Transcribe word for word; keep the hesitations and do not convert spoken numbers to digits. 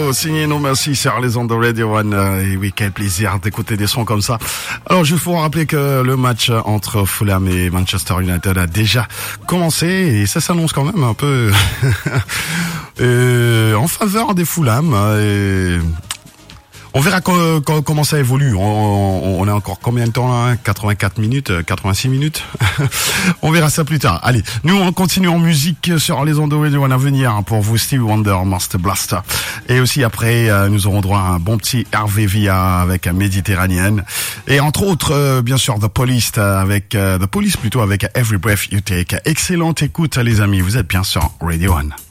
Radio, signé No Mercy sur les ondes de Radio One. Et oui, quel plaisir d'écouter des sons comme ça. Alors, je vous rappeler que le match entre Fulham et Manchester United a déjà commencé et ça s'annonce quand même un peu euh, en faveur des Fulham. Et on verra co- co- comment ça évolue. On, on, on a encore combien de temps là? quatre-vingt-quatre minutes, quatre-vingt-six minutes. On verra ça plus tard. Allez, nous on continue en musique sur les ondes de Radio One à venir pour vous, Stevie Wonder, Master Blaster. Et aussi après, nous aurons droit à un bon petit Hervé Villa avec Méditerranéenne. Et entre autres, bien sûr, The Police avec The Police plutôt avec Every Breath You Take. Excellente écoute les amis, vous êtes bien sur Radio One.